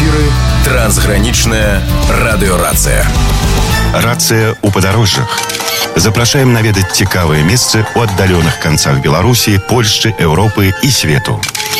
эфіры трансгранічная радыёрацыя. Рацыя ў падарожжах. Запрашаем наведаць цікавыя месцы ў аддаленых канцах Беларусі, Польшчы, Еўропы і свету.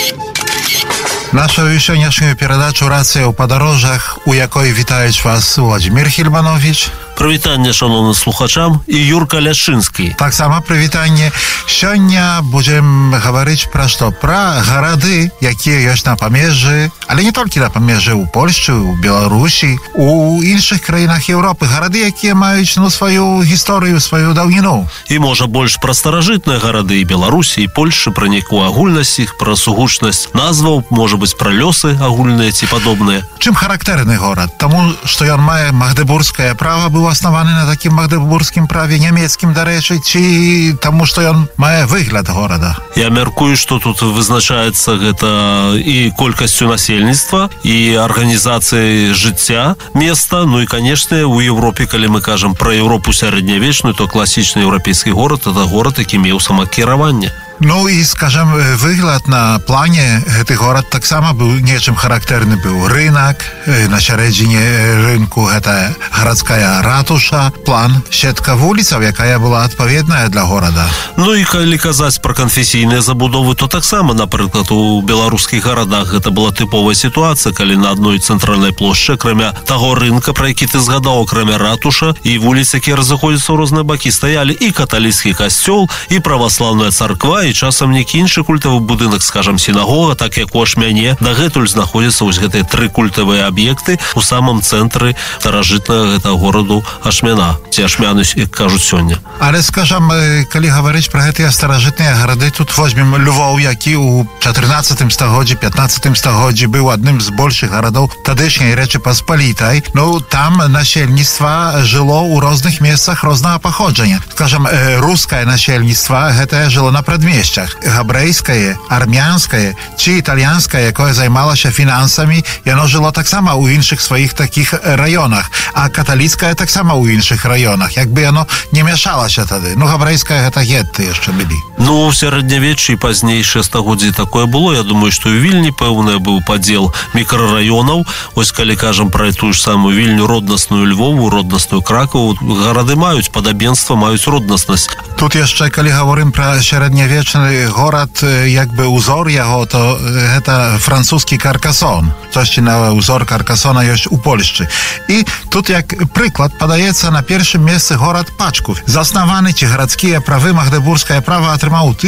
Нашу сённяшнюю перадачу «Рацыя ў падарожжах», у якой вітаюць вас Владзімір Хільманович. Прывітанне шановным слухачам і Юрка Ляшынскі. Таксама прывітанне. Сёння будзем гаварыць пра што? Пра гарады, якія ёсць на памежжы, але не толькі на памежжы, у Польшчы, у Беларусі, у іншых краінах Еўропы. Гарады, якія маюць сваю гісторыю, сваю даўніну. І можа больш пра старажытныя гарады і Беларусі, і Польшчы, пра нейкую агульнасць іх, пра сугучнасць назваў, можа быць пра лёсы агульныя ці падобныя. Чым характэрны горад? Таму, што ён мае магдебургскае права, быў аснаваны на такім магдебургскім праве, нямецкім, дарэчы, ці таму, што ён мае выгляд горада? Я мяркую, што тут вызначаецца гэта і колькасцю насельніцтва, і арганізацыяй жыцця места, ну і, канешне, у Европе, калі мы кажам пра Европу сярэднявечную, то класічны еўрапейскі горад — это горад, які меў самакіраванне. Ну і, скажем, выгляд на плане гэты горад таксама быў нечым характэрны. Быў рынак, на сярэдзіне рынку гэта гарадская ратуша, план, сетка вуліцаў, якая была адпаведная для горада. Ну і калі казаць пра канфесійныя забудовы, то таксама, напрыклад, у беларускіх гарадах гэта была тыповая сітуацыя, калі на адной цэнтральнай плошчы, акрамя таго рынка, пра які ты згадаў, акрамя ратуша і вуліцы, якія разыходзяцца ў розныя бакі, стаялі і каталіцкі касцёл, і праваслаўная царква, і часам некі іншы культавы будынак, скажам, сінагога, так як у Ашмяне. Дагэтуль знаходзяцца вось гэтыя тры культавыя аб'екты у самым цэнтры старажытнага гэтага гораду Ашмяна, ці Ашмяны, як кажуць сёння. Але, скажам, калі гаварыць пра гэтыя старажытныя гарады, тут возьмем Львоў, які ў 14 стагоддзі, 15 стагоддзі быў адным з большых гарадоў тадышняй Рэчы Паспалітай. Ну, там насельніцтва жыло ў розных месцах рознага паходжання. Скажам, рускае насельніцтва гэтае жыло на прадмесцях. Габрэйскае, армянскае ці італьянскае, якое займалася фінансамі, яно жыло таксама ў іншых сваіх такіх раёнах, а каталіцкае таксама ў іншых раёнах. Як бы яно не мяшалася тады. Ну, габрэйскае гэта гетты яшчэ былі. Ну, у сярэднявеччы і пазнейшыя стагоддзі такое было. Я думаю, што і ў Вільні пэўны быў падзел мікрараёнаў. Ось калі кажам пра тую ж самую Вільню, роднасную Львову, роднасную Кракаву, гарады маюць падабенства, маюць роднаснасць. Тут яшчэ, калі гаворым пра сярэднявечны горад, як бы узор яго, то гэта французскі Каркасон. Цосьці на узор Каркасона ёсць у Польшчы. І тут як прыклад падаецца на першым месцы горад Пачков. Заснаваны ці гарадскія правы магдебургскае права атрымаў у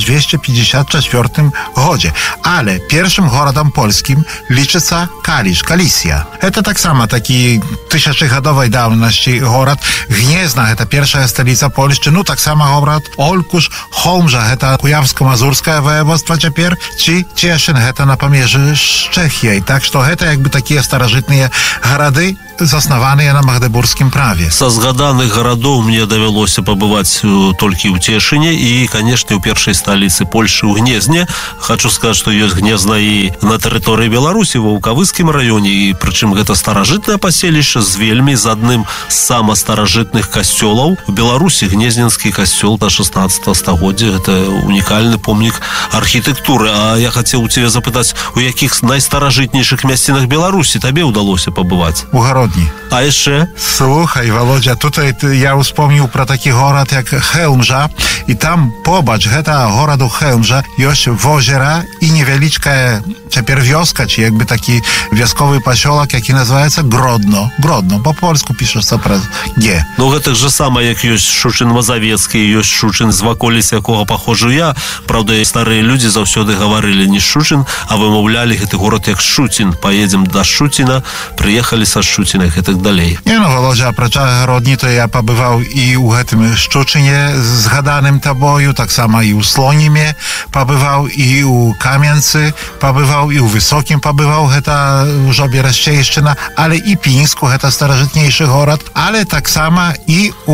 1254 годзе. Але першым горадам польскім лічыцца Каліш, Калісія. Гэта таксама такі тысячагадовай даўнасці горад. Гнезна — гэта першая сталіца Польшчы. Ну, таксама горад Олкуш, Холмжа — гэта Куявска-Мазурскае воеводства цяпер, ці Цешын — гэта на памежжы з Чэхіяй. Так што гэта як бы такія старажытныя гарады, заснаваныя на магдебургскім праве. Са згаданых гарадоў мне давялося пабываць толькі ў Цешыне і, канешне, у першай сталіцы Польшчы ў Гнезне. Хачу сказаць, што ёсць Гнезна і на тэрыторыі Беларусі, ва Ваўкавыскім раёне, і прычым гэта старажытнае паселішча з вельмі з адным з самастаражытных касцёлаў. У Беларусі Гнезненскі касцёл да 16 стагоддзя. Гэта унікальны помнік архітэктуры. А я хацеў у цябе запытаць, у якіх найстаражытнейшых мясцінах Беларусі табе ўдалося пабываць? У Гародні. А яшчэ? Слухай, Володя, тут я успомніў пра такі горад, як Хелмжа, і там побач гэта гораду Хелмжа ёсць возера і невялічкая цяпер вёска, ці як бы такі вясковы пасёлак, які называецца Гродно. Гродно, па-польску пішацца праз Г. Ну, гэта ж сама, як ёсць Шучын Мазавецкі, ёсць Шучын, з ваколіц якога паходжу я. Праўда, старыя людзі заўсёды гаварылі не Шучын, а вымаўлялі гэты горад як Шуцін. Паедзем да Шуціна, прыехалі са Шуціна і так далей. Не, ну, Володя, апрача Гародні, то я пабываў і ў гэтым Шчучыне згаданым табою, таксама і ў Слонімі пабываў, і ў Кам'янцы пабываў, і ў Высокім пабываў, гэта ўжо Берасцейшчына, але і Пінску, гэта старажытнейшы горад, але таксама і ў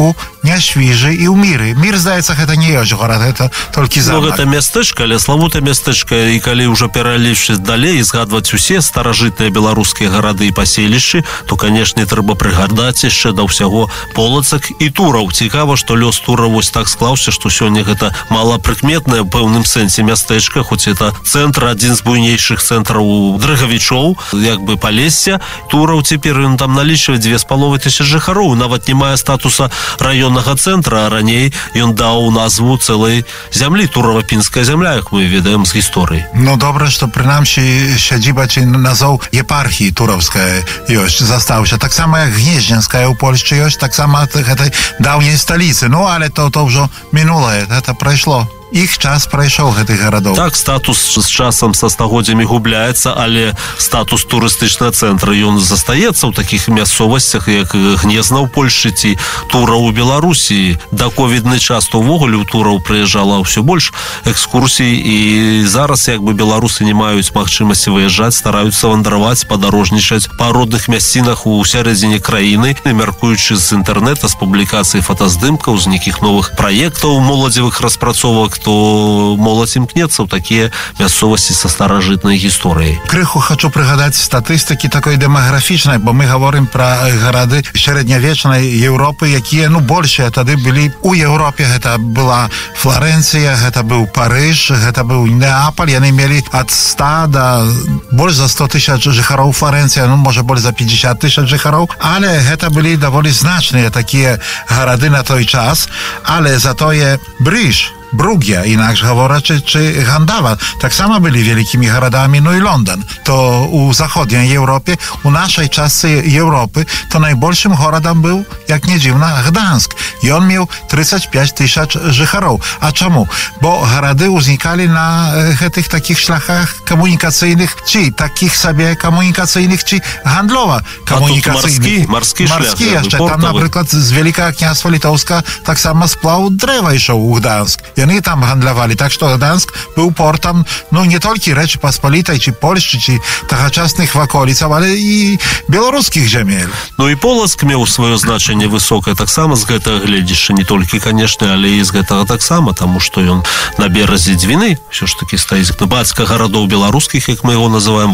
Няшвіжы і ў міры. Мір, здаецца, гэта не ёсць горад, гэта толькі замак. Ну, гэта мястэчка, але славутае мястэчка, і калі ўжо пералічыць далей і згадваць усе старажытныя беларускія гарады і паселішчы, то, канешне, трэба прыгадаць яшчэ да ўсяго Полацак і Тураў. Цікава, што лёс Тураў вось так склаўся, што сёння гэта малапрыкметнае ў пэўным сэнсе мястэчка, хоць это цэнтр, адзін з буйнейшых цэнтраў драгавічоў, як бы Палесся. Тураў цяпер ён там налічвае 2500 жыхароў, нават не мае статуса раённага цэнтра, а раней ён даў назву цэлай зямлі, Турава-пінская зямля, як мы ведаем з гісторыі. Ну, добра, што прынамсі сядзіба ці назоў епархіі тураўская ёсць, застаўся. Таксама як Гнездзенская ў Польшчы ёсць, таксама гэтай даўняй сталіцы. Ну, але то ўжо мінулае, гэта прайшло. Іх час прайшоў гэтых гарадоў. Так, статус з часам, са стагоддзямі губляецца, але статус турыстычнага цэнтра, ён застаецца ў такіх мясцовасцях, як Гнезна ў Польшчы ці Тура ў Беларусі. Да ковідны час то ўвогуле ў Тураў прыязджала ўсё больш экскурсій, і зараз як бы беларусы не маюць магчымасці выязджаць, стараюцца вандраваць, падарожнічаць па родных мясцінах у сярэдзіне краіны, мяркуючы з інтэрнэта, з публікацыі фотаздымкаў, з нейкіх новых праектаў моладзевых распрацовак, то моладзь імкнецца ў такія мясцовасці са старажытнай гісторыяй. Крыху хочу прыгадаць статыстыкі такой дэмаграфічнай, бо мы гаворым пра гарады сярэднявечнай Еўропы, якія, ну, большыя тады былі у Еўропе. Гэта была Флоренцыя, гэта быў Парыж, гэта быў Неапаль. Яны мелі ад 100 да больш за 100 000 жыхароў. Флоренцыя, ну, можа, больш за 50 000 жыхароў, але гэта былі даволі значныя такія гарады на той час, але затое Брыж, Бругія, інакш гаворачы, чи Гандава таксама былі вялікімі гарадамі. Ну і Лондон. То у заходняй Європі, у нашай частцы Європы, то найбольшым горадам быў, як не дзіўна, Гданск. Ён меў 35 000 жыхароў. А чаму? Бо гарады ўзнікалі на гэтых такіх шляхах камунікацыйных, ці такіх сабе камунікацыйных, ці гандлова камунікацыйных. Марскі шлях. Яшчэ там, напрыклад, з Вялікага княства Літоўска таксама сплаў дрэва ішоў у Гданск. Яны там гандлявалі, так што Гданск быў портам, ну, не толькі Рэчы Паспалітай, ці Польшчы, ці тагачасных ваколіцаў, але і беларускіх зямель. Ну і Полацк меў сваё значэнне высокае таксама з гэтага гледзяча, не толькі, канешне, але і з гэтага таксама, таму што ён на беразе Двіны ўсё ж такі стаіць. Бацька гарадоў беларускіх, як мы яго называем,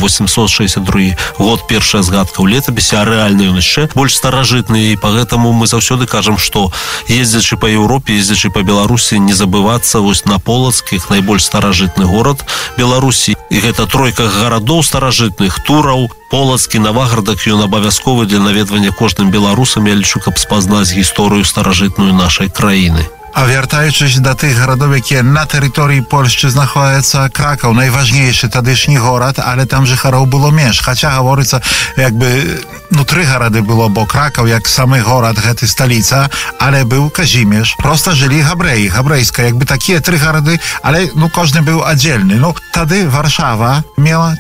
862 год, першая згадка ў летапісе, а рэальна ён яшчэ больш старажытны, і пагэтаму мы заўсёды кажам, што ездзячы па Еўропе, ездзячы па Беларусі, не забывацца вось на Полацк, як найбольш старажытны горад Беларусі. І гэта тройка гарадоў старажытных: Тураў, Полацк і Наваградак. Ён абавязковы для наведвання кожным беларусам, я лічу, каб спазнаць гісторыю старажытную нашай краіны. А вяртаючись до тих городів, які на території Польщі знаходяться, Краков найважніший тодішній город, але там жихарів було менш. Хоча говориться, якби, ну, 3 городи було, бо Краков, як самий город, гэта столиця, але був Казіміж. Просто жили габреї, габрейська, якби такі 3 городи, але, ну, кожен був віддільний. Ну, тоді Варшава мала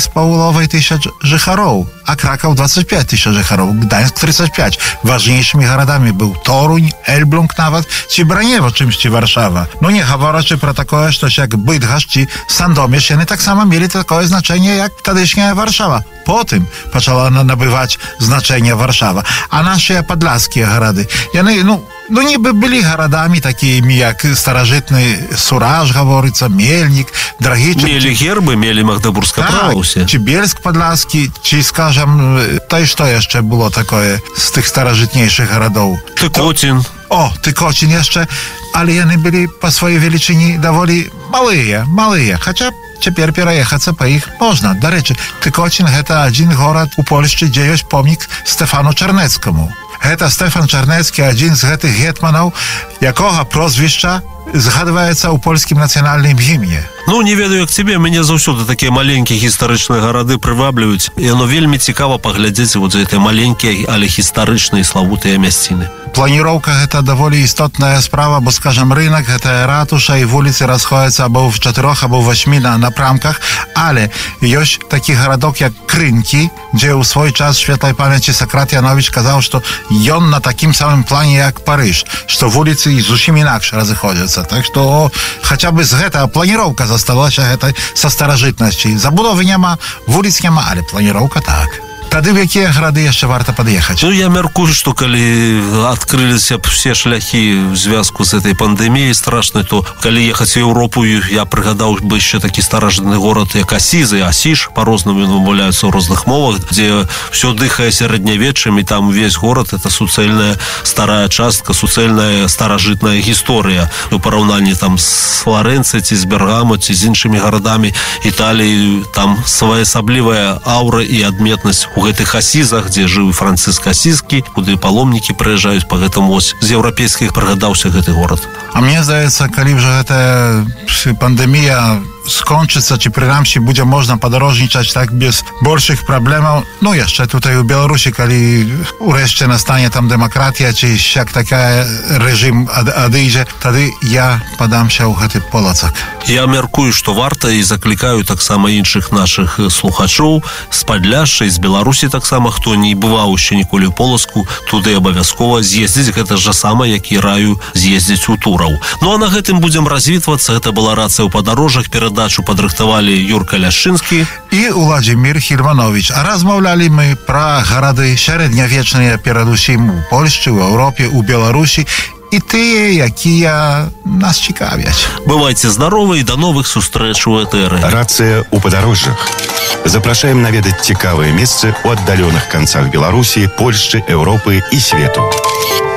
4,5 тисяч жихарів, а Краков 25 тисяч жихарів, Гданськ 35. Важнішими городами був Торунь, Ельблунг нават, чи Бранево, чимсь Варшава. Ну, не говорячи про таке, що як Бидгаш чи Сандоміж, вони так само мали таке значення, як тодішня Варшава. Потім почала набивати значення Варшава. А наші подляські городи, вони, ну, ніби були городами такими, як старожитний Сураж, говориться, Мельник, Драгичев. Мели герби, мели Магдебурзьке право все. Чи Бельськ подляський, чи, скажем, та й що ще було таке з тих старожитніших городів? Тикотин. Тикотин jeszcze, ale one byli po swojej wielczynie dowoli małe. Chociaż теперь переехаться по их можно. До речи, Тикотин – это один город у Польши, где есть помник Стефану Чернецкому. Это Стефан Чернецкий, один з гэтых гетманаў, якога прозвішча згадваецца ў польскім нацыянальным гімне. Ну, не ведаю, як тебе, мяне заўсёды такія маленькія гістарычныя гарады прывабліваюць, і оно вельмі цікава паглядзець вот за гэтыя маленькія, але гістарычныя славутыя мясціны. Планіроўка – гэта даволі істотная справа, бо, скажем, рынок, гэта ратуша, і вуліцы расходзяцца або в 4, або в 8 напрамках, але ёсць такі гарадок, як Крынкі, дзе ў свой час святлай памяці Сократ Янович казаў, што ён на такім самым плане, як Парыж, што вуліцы зусім інакш разыходзяцца. Так што хаця бы з гэтага планіроўка засталася гэтай са старажытнасці. Забудовы няма, вуліц няма, але планіроўка так. Тады в якія гарады яшчэ варта пад'ехаць? Ну, я мяркую, што калі адкрыліся б все шляхі в звязку з этой пандэміяй страшнай, то калі ехаць в Еўропу, я прыгадаў бы яшчэ такі старажытны горад, як Асізы, Асіж, по-рознаму ён вымаўляецца ў розных мовах, дзе все дыхае сярэднявеччам, і там увесь горад — это суцэльная старая частка, суцэльная старажытная гісторыя. У параўнанні там з Флорэнцыяй ці з Бергамо ці з іншымі гарадамі Італіі, там своеасаблівая аўра і адметнасць у гэтых Асізах, дзе жыў Францыск Асізкі, куды паломнікі прыязджаюць па гэтым. Ось з еўрапейскіх прыгадаўся гэты горад. А мне здаецца, калі ўжо гэтая пандэмія скончыцца, ці прынамсі будзе можна падарожнічаць так без большых праблемаў, ну яшчэ tutaj у Беларусі, калі урэшце настане там дэмакратія, ці як такая рэжым адыдзе, тады я падамся ў гэты полацак. Я мяркую, што варта, і заклікаю таксама іншых нашых слухачоў з Падляшша і з Беларусі таксама, хто не бываў яшчэ ніколі ў Полацку, туды абавязкова з'ездзіць. Гэта ж сама, як і раю з'ездзіць у Тураў. Ну а на гэтым будзем развітвацца. Гэта была рацыя ў падарожжах. Перадачу падрыхтавалі Юрка Ляшчынскі і Уладзімір Хільманович. А размаўлялі мы пра гарады сярэднявечныя, перадусім у Польшчы, у Еўропе, у Беларусі, і тыя, якія нас цікавяць. Бывайце здаровы і да новых сустрэч у этэры. Рацыя ў падарожжах. Запрашаем наведаць цікавыя месцы ў аддаленых канцах Беларусі, Польшчы, Еўропы і свету.